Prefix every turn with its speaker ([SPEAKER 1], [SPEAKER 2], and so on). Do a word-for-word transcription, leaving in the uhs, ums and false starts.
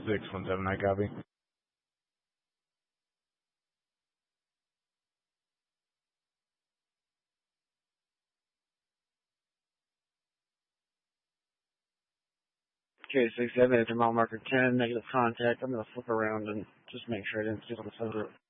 [SPEAKER 1] six one seven, I copy.
[SPEAKER 2] Okay, six seven, after mile marker ten, negative contact. I'm going to flip around and just make sure I didn't see on the sunroof.